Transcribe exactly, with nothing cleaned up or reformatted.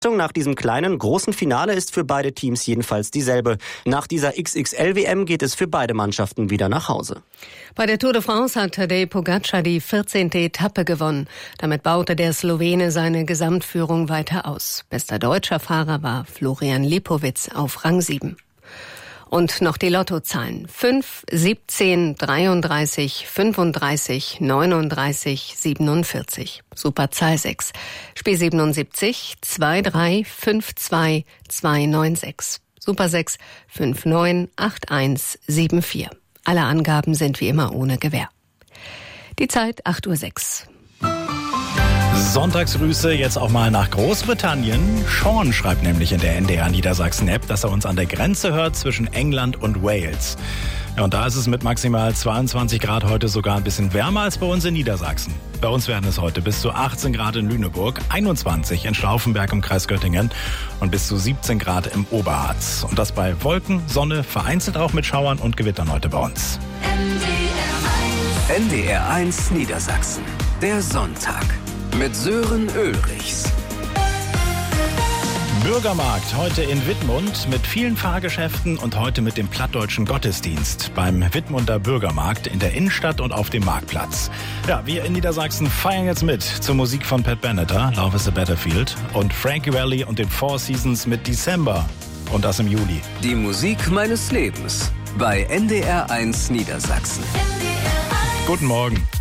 Nach diesem kleinen, großen Finale ist für beide Teams jedenfalls dieselbe. Nach dieser X X L-W M geht es für beide Mannschaften wieder nach Hause. Bei der Tour de France hat Tadej Pogacar die vierzehnte Etappe gewonnen. Damit baute der Slowene seine Gesamtführung weiter aus. Bester deutscher Fahrer war Florian Lipowitz auf Rang sieben. Und noch die Lottozahlen. fünf, siebzehn, dreiunddreißig, fünfunddreißig, neununddreißig, siebenundvierzig. Superzahl sechs. Spiel siebenundsiebzig, zwei drei, fünf zwei, zwei neun sechs. Super sechs, fünf neun, acht eins, sieben vier. Alle Angaben sind wie immer ohne Gewähr. Die Zeit acht Uhr sechs. Sonntagsgrüße jetzt auch mal nach Großbritannien. Sean schreibt nämlich in der N D R Niedersachsen-App, dass er uns an der Grenze hört zwischen England und Wales. Ja, und da ist es mit maximal zweiundzwanzig Grad heute sogar ein bisschen wärmer als bei uns in Niedersachsen. Bei uns werden es heute bis zu achtzehn Grad in Lüneburg, einundzwanzig in Stauffenberg im Kreis Göttingen und bis zu siebzehn Grad im Oberharz. Und das bei Wolken, Sonne, vereinzelt auch mit Schauern und Gewittern heute bei uns. N D R eins Niedersachsen, der Sonntag. Mit Sören Ulrichs. Bürgermarkt heute in Wittmund mit vielen Fahrgeschäften und heute mit dem plattdeutschen Gottesdienst beim Wittmunder Bürgermarkt in der Innenstadt und auf dem Marktplatz. Ja, wir in Niedersachsen feiern jetzt mit zur Musik von Pat Benatar, Love is a Battlefield, und Frankie Valli und den Four Seasons mit December und das im Juli. Die Musik meines Lebens bei N D R eins Niedersachsen. Guten Morgen.